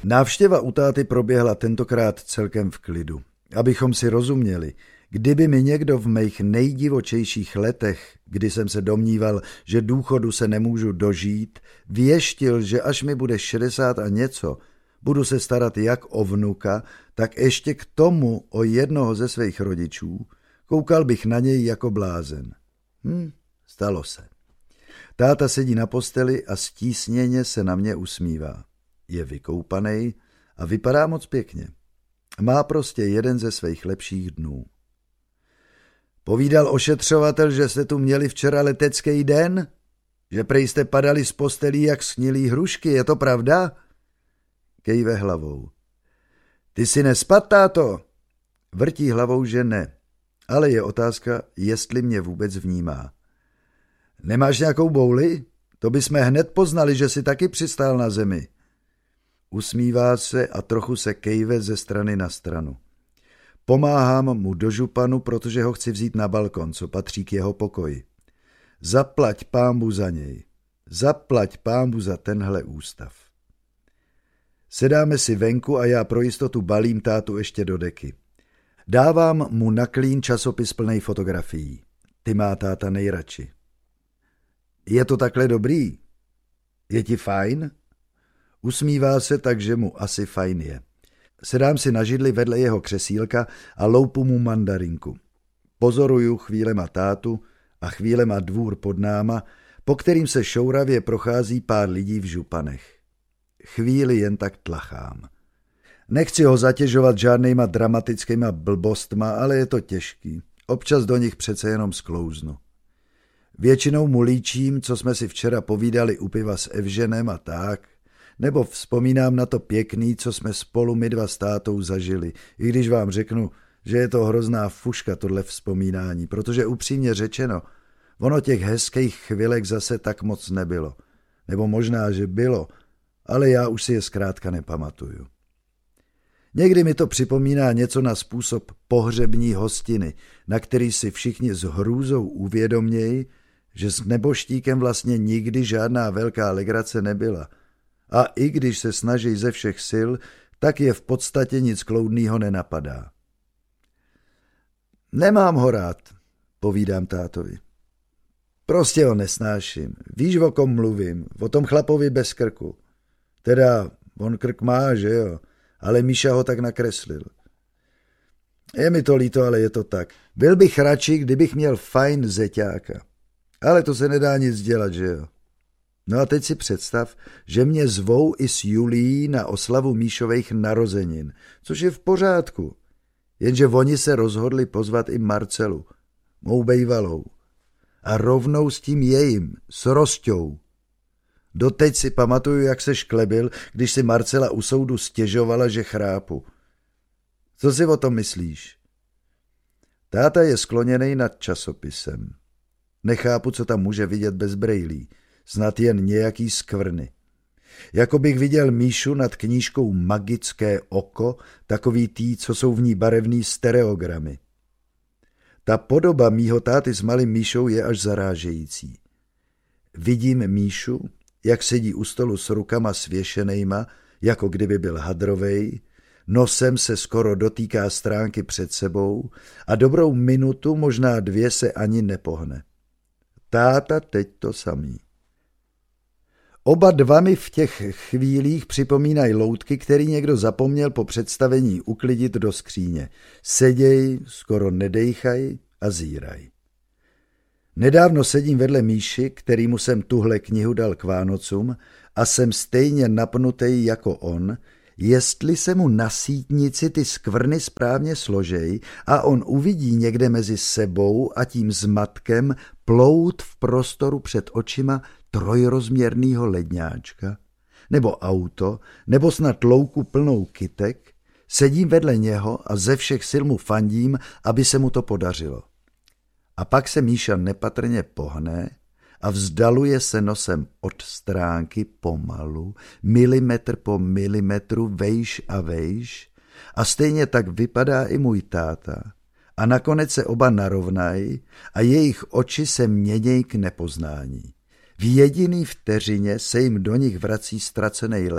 Návštěva u táty proběhla tentokrát celkem v klidu. Abychom si rozuměli, kdyby mi někdo v mých nejdivočejších letech, kdy jsem se domníval, že důchodu se nemůžu dožít, věštil, že až mi bude 60 a něco, budu se starat jak o vnuka, tak ještě k tomu o jednoho ze svých rodičů, koukal bych na něj jako blázen. Stalo se. Táta sedí na posteli a stísněně se na mě usmívá. Je vykoupanej a vypadá moc pěkně. Má prostě jeden ze svých lepších dnů. Povídal ošetřovatel, že jste tu měli včera letecký den? Že prej jste padali z postelí jak snilý hrušky, je to pravda? Kejve hlavou. Ty si nespad, táto? Vrtí hlavou, že ne, ale je otázka, jestli mě vůbec vnímá. Nemáš nějakou bouli? To bychom hned poznali, že si taky přistál na zemi. Usmívá se a trochu se kejve ze strany na stranu. Pomáhám mu do županu, protože ho chci vzít na balkon, co patří k jeho pokoji. Zaplať pánbu za něj. Zaplať pánbu za tenhle ústav. Sedáme si venku a já pro jistotu balím tátu ještě do deky. Dávám mu na klín časopis plnej fotografií. Ty má táta nejradši. Je to takhle dobrý? Je ti fajn? Usmívá se, takže mu asi fajn je. Sedám si na židli vedle jeho křesílka a loupu mu mandarinku. Pozoruju chvílema tátu a chvílema dvůr pod náma, po kterým se šouravě prochází pár lidí v županech. Chvíli jen tak tlachám. Nechci ho zatěžovat žádnýma dramatickýma blbostma, ale je to těžký. Občas do nich přece jenom sklouznu. Většinou mu líčím, co jsme si včera povídali u piva s Evženem a tak, nebo vzpomínám na to pěkný, co jsme spolu my dva s tátou zažili, i když vám řeknu, že je to hrozná fuška tohle vzpomínání, protože upřímně řečeno, ono těch hezkých chvilek zase tak moc nebylo. Nebo možná, že bylo, ale já už si je zkrátka nepamatuju. Někdy mi to připomíná něco na způsob pohřební hostiny, na který si všichni s hrůzou uvědomějí, že s neboštíkem vlastně nikdy žádná velká legrace nebyla. A i když se snaží ze všech sil, tak je v podstatě nic kloudnýho nenapadá. Nemám ho rád, povídám tátovi. Prostě ho nesnáším. Víš, o kom mluvím? O tom chlapovi bez krku. Teda, on krk má, že jo? Ale Míša ho tak nakreslil. Je mi to líto, ale je to tak. Byl bych radši, kdybych měl fajn zeťáka. Ale to se nedá nic dělat, že jo? No a teď si představ, že mě zvou i s Julií na oslavu Míšových narozenin, což je v pořádku. Jenže oni se rozhodli pozvat i Marcelu, mou bejvalou. A rovnou s tím jejím, s Rosťou. Doteď si pamatuju, jak se šklebil, když si Marcela u soudu stěžovala, že chrápu. Co si o tom myslíš? Táta je skloněnej nad časopisem. Nechápu, co tam může vidět bez brejlí. Snad jen nějaký skvrny. Jako bych viděl Míšu nad knížkou Magické oko, takový tý, co jsou v ní barevný stereogramy. Ta podoba mýho táty s malým Míšou je až zarážející. Vidím Míšu, jak sedí u stolu s rukama svěšenejma, jako kdyby byl hadrovej, nosem se skoro dotýká stránky před sebou a dobrou minutu, možná 2 se ani nepohne. Táta teď to samý. Oba dva mi v těch chvílích připomínají loutky, který někdo zapomněl po představení uklidit do skříně. Seděj, skoro nedejchaj a zíraj. Nedávno sedím vedle Míši, kterýmu jsem tuhle knihu dal k Vánocům a jsem stejně napnutej jako on, jestli se mu na sítnici ty skvrny správně složej a on uvidí někde mezi sebou a tím zmatkem plout v prostoru před očima trojrozměrnýho ledňáčka, nebo auto, nebo snad louku plnou kytek, sedím vedle něho a ze všech sil mu fandím, aby se mu to podařilo. A pak se Míša nepatrně pohne a vzdaluje se nosem od stránky pomalu, milimetr po milimetru, vejš a vejš, a stejně tak vypadá i můj táta. A nakonec se oba narovnají a jejich oči se měnějí k nepoznání. V jediný vteřině se jim do nich vrací ztracený lesk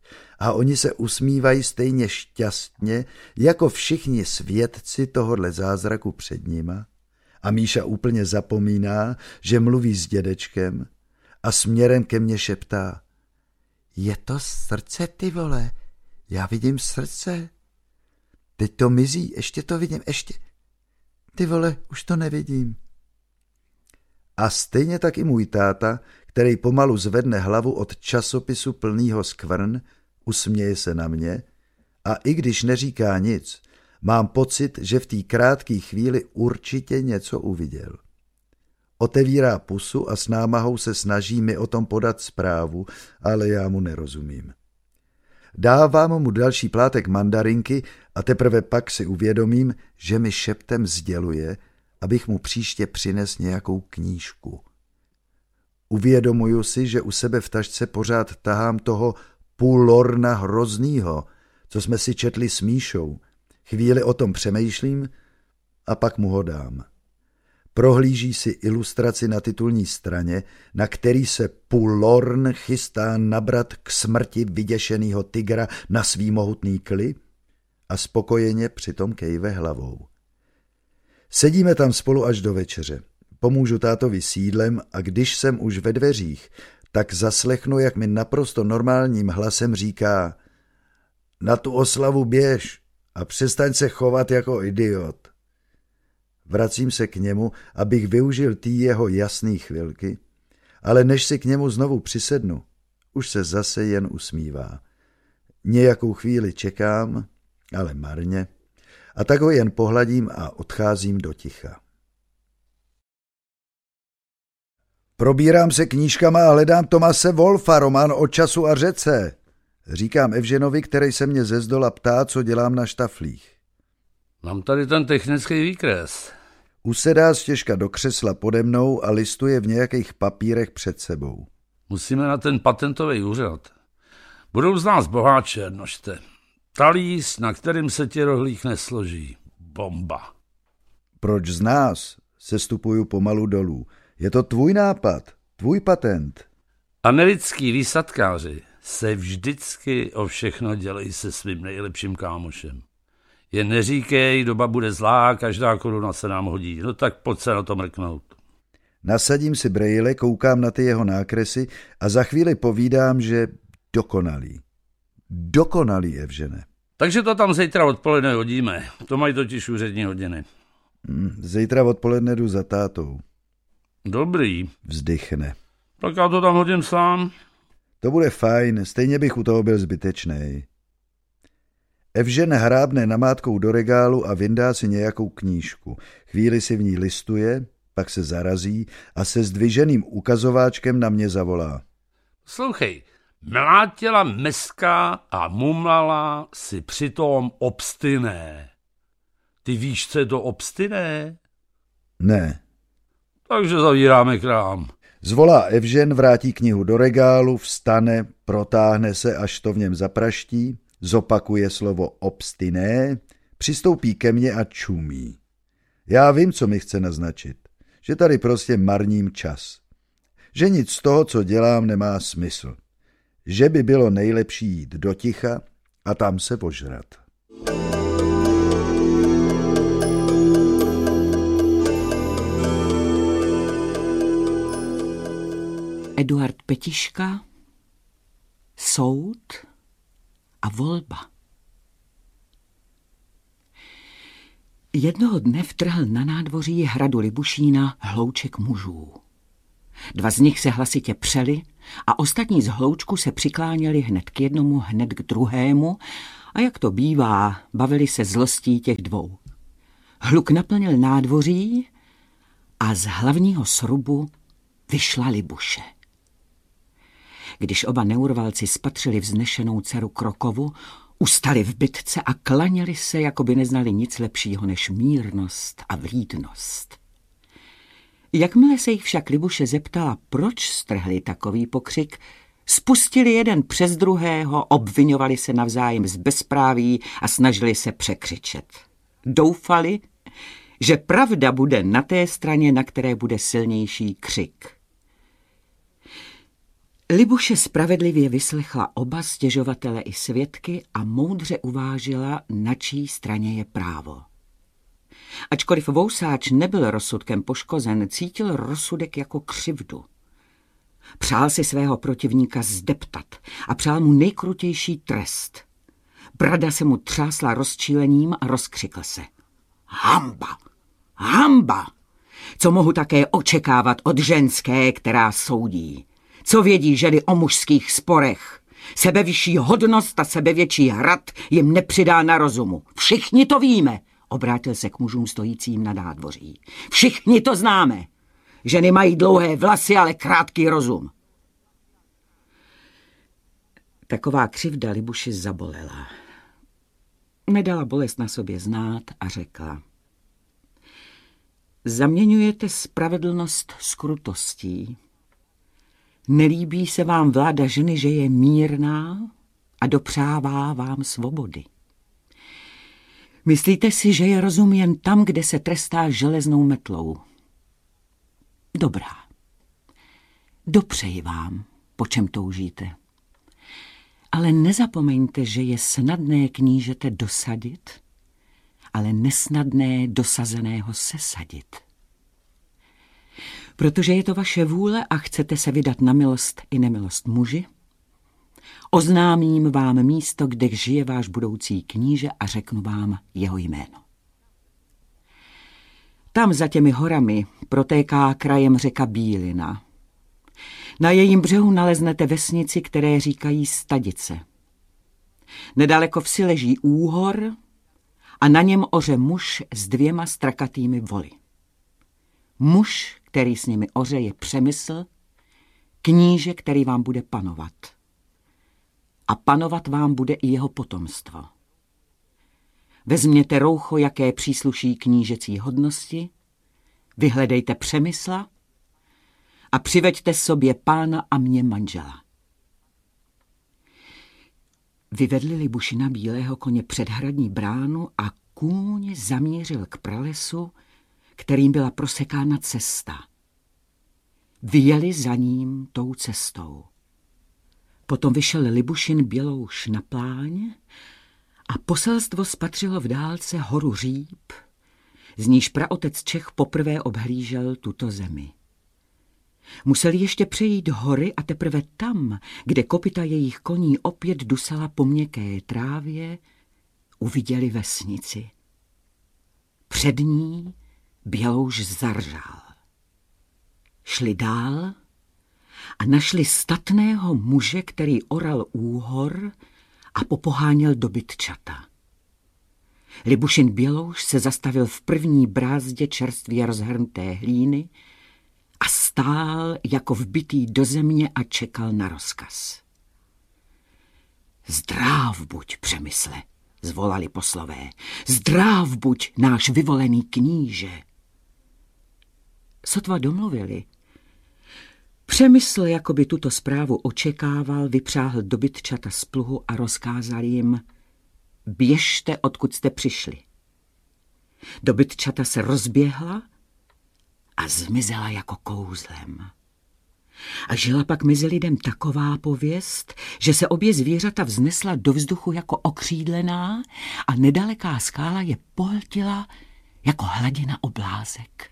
a oni se usmívají stejně šťastně, jako všichni svědci tohodle zázraku před nima. A Míša úplně zapomíná, že mluví s dědečkem a směrem ke mně šeptá: je to srdce, ty vole, já vidím srdce. Teď to mizí, ještě to vidím, ještě. Ty vole, už to nevidím. A stejně tak i můj táta, který pomalu zvedne hlavu od časopisu plnýho skvrn, usměje se na mě a i když neříká nic, mám pocit, že v té krátké chvíli určitě něco uviděl. Otevírá pusu a s námahou se snaží mi o tom podat zprávu, ale já mu nerozumím. Dávám mu další plátek mandarinky a teprve pak si uvědomím, že mi šeptem sděluje, abych mu příště přines nějakou knížku. Uvědomuju si, že u sebe v tašce pořád tahám toho Půl Lorna hroznýho, co jsme si četli s Míšou. Chvíli o tom přemýšlím a pak mu ho dám. Prohlíží si ilustraci na titulní straně, na který se Půl Lorn chystá nabrat k smrti vyděšenýho tygra na svý mohutný kli a spokojeně přitom kejve hlavou. Sedíme tam spolu až do večeře. Pomůžu tátovi s jídlem a když jsem už ve dveřích, tak zaslechnu, jak mi naprosto normálním hlasem říká: na tu oslavu běž a přestaň se chovat jako idiot. Vracím se k němu, abych využil tý jeho jasný chvilky, ale než si k němu znovu přisednu, už se zase jen usmívá. Nějakou chvíli čekám, ale marně, a tak ho jen pohladím a odcházím do ticha. Probírám se knížkama a hledám Thomase Wolfa, román o času a řece. Říkám Evženovi, který se mě ze zdola ptá, co dělám na štaflích. Mám tady ten technický výkres. Usedá stěžka do křesla pode mnou a listuje v nějakých papírech před sebou. Musíme na ten patentový úřad. Budou z nás boháče, jednožte. Talíř, na kterým se ti rohlík nesloží. Bomba. Proč z nás? Sestupuju pomalu dolů. Je to tvůj nápad, tvůj patent. Americký výsadkáři se vždycky o všechno dělají se svým nejlepším kámošem. Jen neříkej, doba bude zlá, každá koruna se nám hodí. No tak pojď se na to mrknout. Nasadím si brejle, koukám na ty jeho nákresy a za chvíli povídám, že dokonalý. Dokonalý, Evžene. Takže to tam zítra odpoledne hodíme. To mají totiž úřední hodiny. Zítra odpoledne jdu za tátou. Dobrý. Vzdychne. Tak já to tam hodím sám. To bude fajn, stejně bych u toho byl zbytečnej. Evžen hrábne namátkou do regálu a vyndá si nějakou knížku. Chvíli si v ní listuje, pak se zarazí a se zdviženým ukazováčkem na mě zavolá. Slouchej, mlátila meska a mumlala si přitom obstyné. Ty víš, co je to obstyné? Ne. Takže zavíráme krám. Zvolá Evžen, vrátí knihu do regálu, vstane, protáhne se, až to v něm zapraští, zopakuje slovo obstiné, přistoupí ke mně a čumí. Já vím, co mi chce naznačit, že tady prostě marním čas. Že nic z toho, co dělám, nemá smysl. Že by bylo nejlepší jít do ticha a tam se požrat. Eduard Petiška, soud a volba. Jednoho dne vtrhl na nádvoří hradu Libušína hlouček mužů. Dva z nich se hlasitě přeli a ostatní z hloučku se přikláněli hned k jednomu, hned k druhému a jak to bývá, bavili se zlostí těch dvou. Hluk naplnil nádvoří a z hlavního srubu vyšla Libuše. Když oba neurvalci spatřili vznešenou dceru Krokovu, ustali v bitce a klaněli se, jako by neznali nic lepšího než mírnost a vlídnost. Jakmile se jich však Libuše zeptala, proč strhli takový pokřik, spustili jeden přes druhého, obviňovali se navzájem z bezpráví a snažili se překřičet. Doufali, že pravda bude na té straně, na které bude silnější křik. Libuše spravedlivě vyslechla oba stěžovatele i svědky a moudře uvážila, na čí straně je právo. Ačkoliv Vousáč nebyl rozsudkem poškozen, cítil rozsudek jako křivdu. Přál si svého protivníka zdeptat a přál mu nejkrutější trest. Brada se mu třásla rozčílením a rozkřikl se. Hanba! Hanba! Co mohu také očekávat od ženské, která soudí? Co vědí ženy o mužských sporech? Sebevyšší hodnost a sebevětší hrad jim nepřidá na rozumu. Všichni to víme, obrátil se k mužům stojícím na nádvoří. Všichni to známe. Ženy mají dlouhé vlasy, ale krátký rozum. Taková křivda Libuši zabolela. Nedala bolest na sobě znát a řekla. Zaměňujete spravedlnost s krutostí. Nelíbí se vám vláda ženy, že je mírná a dopřává vám svobody. Myslíte si, že je rozum jen tam, kde se trestá železnou metlou. Dobrá. Dopřeji vám, po čem toužíte. Ale nezapomeňte, že je snadné knížete dosadit, ale nesnadné dosazeného sesadit. Protože je to vaše vůle a chcete se vydat na milost i nemilost muži, oznámím vám místo, kde žije váš budoucí kníže a řeknu vám jeho jméno. Tam za těmi horami protéká krajem řeka Bílina. Na jejím břehu naleznete vesnici, které říkají Stadice. Nedaleko vsi leží úhor a na něm oře muž s 2 strakatými voly. Muž, který s nimi oře, je Přemysl, kníže, který vám bude panovat. A panovat vám bude i jeho potomstvo. Vezměte roucho, jaké přísluší knížecí hodnosti, vyhledejte Přemysla a přiveďte sobě pána a mě manžela. Vyvedli Libušina bílého koně před hradní bránu a kůň zamířil k pralesu, kterým byla prosekána cesta. Vyjeli za ním tou cestou. Potom vyšel Libušin Bělouš na pláň a poselstvo spatřilo v dálce horu Říp, z níž praotec Čech poprvé obhlížel tuto zemi. Museli ještě přejít hory a teprve tam, kde kopyta jejich koní opět dusala po měkké trávě, uviděli vesnici. Před ní Bělouš zaržál. Šli dál a našli statného muže, který oral úhor a popoháněl dobytčata. Libušin Bělouš se zastavil v první brázdě čerstvě rozhrnuté hlíny a stál jako vbitý do země a čekal na rozkaz. Zdráv buď, Přemysle, zvolali poslové. Zdráv buď, náš vyvolený kníže. Sotva domluvili. Přemysl, jako by tuto zprávu očekával, vypřáhl dobytčata z pluhu a rozkázal jim: běžte, odkud jste přišli. Dobytčata se rozběhla a zmizela jako kouzlem. A žila pak mezi lidem taková pověst, že se obě zvířata vznesla do vzduchu jako okřídlená a nedaleká skála je pohltila jako hladina oblázek.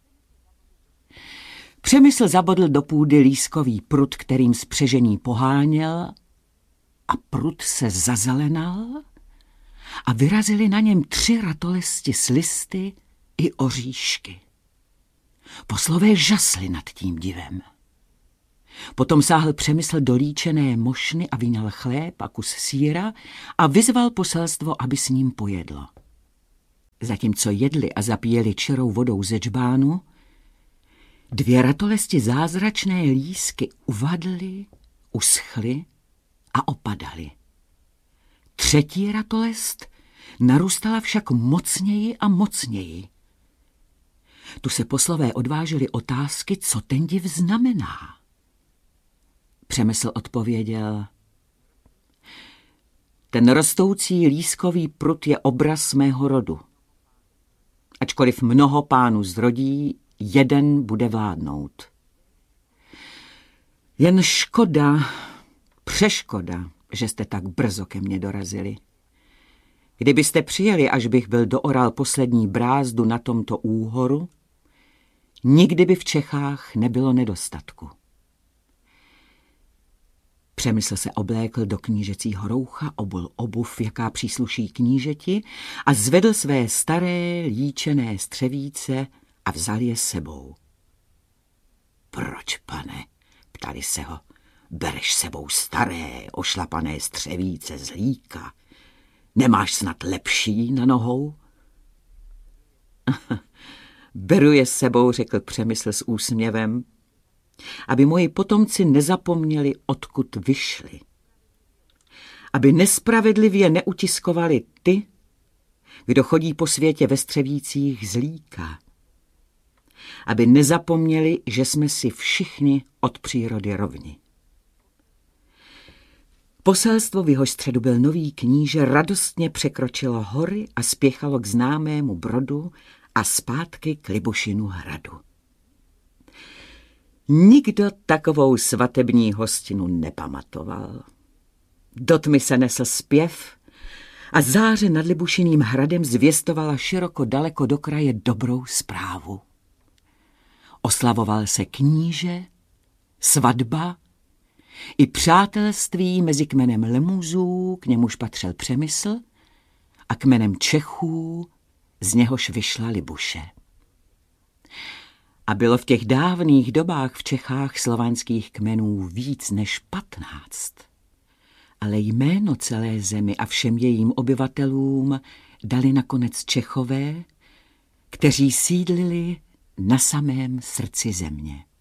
Přemysl zabodl do půdy lískový prut, kterým spřežený poháněl, a prut se zazelenal a vyrazili na něm 3 ratolesti s listy i oříšky. Poslové žasli nad tím divem. Potom sáhl Přemysl do líčené mošny a vyňal chléb a kus sýra a vyzval poselstvo, aby s ním pojedlo. Zatímco jedli a zapíjeli čirou vodou ze džbánu, 2 ratolesti zázračné lísky uvadly, uschly a opadaly. 3. ratolest narůstala však mocněji a mocněji. Tu se poslové odvážili otázky, co ten div znamená. Přemysl odpověděl: ten rostoucí lískový prut je obraz mého rodu. Ačkoliv mnoho pánů zrodí, jeden bude vládnout. Jen škoda, přeškoda, že jste tak brzo ke mně dorazili. Kdybyste přijeli, až bych byl dooral poslední brázdu na tomto úhoru, nikdy by v Čechách nebylo nedostatku. Přemysl se oblékl do knížecího roucha, obul obuv, jaká přísluší knížeti, a zvedl své staré líčené střevíce a vzal je sebou. Proč, pane? Ptali se ho. Bereš sebou staré, ošlapané střevíce z líka. Nemáš snad lepší na nohou? Beru je sebou, řekl Přemysl s úsměvem, aby moji potomci nezapomněli, odkud vyšli. Aby nespravedlivě neutiskovali ty, kdo chodí po světě ve střevících z líka. Aby nezapomněli, že jsme si všichni od přírody rovni. Poselstvo, v jehož středu byl nový kníže, radostně překročilo hory a spěchalo k známému Brodu a zpátky k Libušinu hradu. Nikdo takovou svatební hostinu nepamatoval. Do tmy se nesl zpěv a záře nad Libušiným hradem zvěstovala široko daleko do kraje dobrou zprávu. Oslavoval se kníže, svatba i přátelství mezi kmenem Lemuzů, k němuž patřil Přemysl, a kmenem Čechů, z něhož vyšla Libuše. A bylo v těch dávných dobách v Čechách slovanských kmenů víc než 15. Ale jméno celé zemi a všem jejím obyvatelům dali nakonec Čechové, kteří sídlili na samém srdci země.